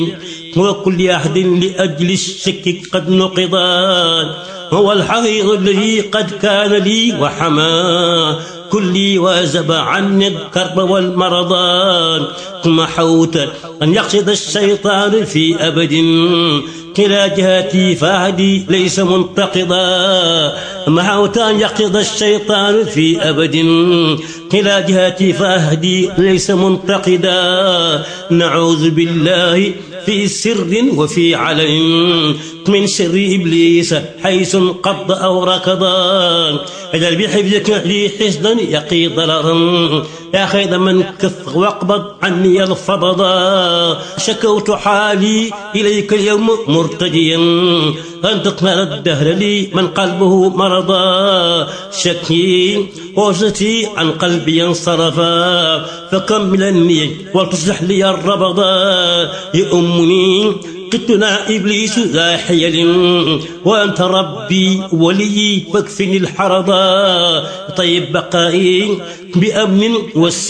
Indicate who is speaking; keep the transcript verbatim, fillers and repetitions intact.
Speaker 1: وكل أحد لأجل الشك قد نقضا. هو الحفيظ الذي قد كان لي وحمى كلي وأزب عني الكرب والمرض. ثم حوت أن يقصد الشيطان في أبد كلا جهتي فهدي ليس منتقضا. محوت أن يقصد الشيطان في أبد كلا جهتي فهدي ليس منتقدا. نعوذ بالله في سر وفي علن من شر إبليس حيث انقض أو ركضا. اجعل بحفظك لي حسنا يقي ضررا يا خير من كف واقبض عني الفضضا. شكوت حالي إليك اليوم مرتجيا أن تقمل الدهر لي من قلبه مرضا. شكي وجدتي عن قلبي انصرفا فكملني وتصلح لي الربضا. يؤمني قتنا إبليس ذا حيل وأنت ربي ولي فاكفني الحرضا. طيب بقائي بأمن والسلام